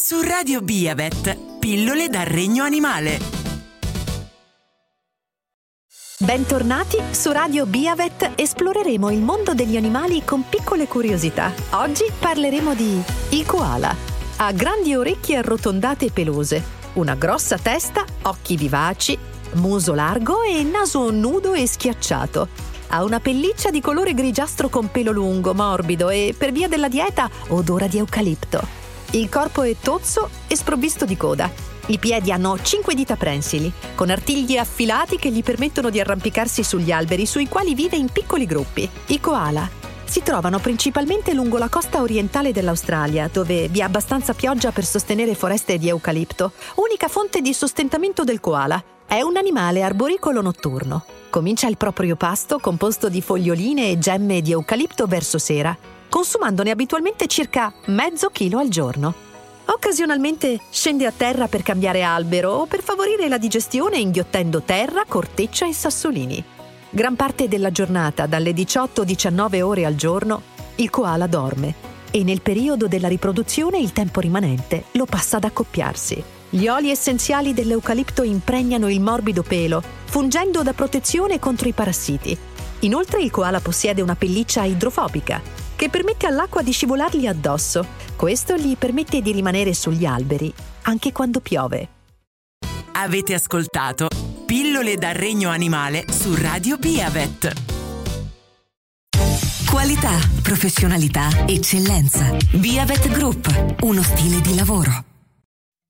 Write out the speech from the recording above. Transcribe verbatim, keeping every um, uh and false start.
Su Radio Biavet, pillole dal regno animale. Bentornati su Radio Biavet, esploreremo il mondo degli animali con piccole curiosità. Oggi parleremo di il koala. Ha grandi orecchie arrotondate e pelose, una grossa testa, occhi vivaci, muso largo e naso nudo e schiacciato. Ha una pelliccia di colore grigiastro con pelo lungo, morbido e, per via della dieta, odora di eucalipto. Il corpo è tozzo e sprovvisto di coda. I piedi hanno cinque dita prensili, con artigli affilati che gli permettono di arrampicarsi sugli alberi sui quali vive in piccoli gruppi. I koala si trovano principalmente lungo la costa orientale dell'Australia, dove vi è abbastanza pioggia per sostenere foreste di eucalipto, unica fonte di sostentamento del koala. È un animale arboricolo notturno. Comincia il proprio pasto, composto di foglioline e gemme di eucalipto, verso sera, consumandone abitualmente circa mezzo chilo al giorno. Occasionalmente scende a terra per cambiare albero o per favorire la digestione inghiottendo terra, corteccia e sassolini. Gran parte della giornata, dalle diciotto diciannove ore al giorno, il koala dorme e nel periodo della riproduzione il tempo rimanente lo passa ad accoppiarsi. Gli oli essenziali dell'eucalipto impregnano il morbido pelo, fungendo da protezione contro i parassiti. Inoltre il koala possiede una pelliccia idrofobica che permette all'acqua di scivolargli addosso. Questo gli permette di rimanere sugli alberi anche quando piove. Avete ascoltato Pillole dal regno animale su Radio Biavet. Qualità, professionalità, eccellenza. Biavet Group, uno stile di lavoro.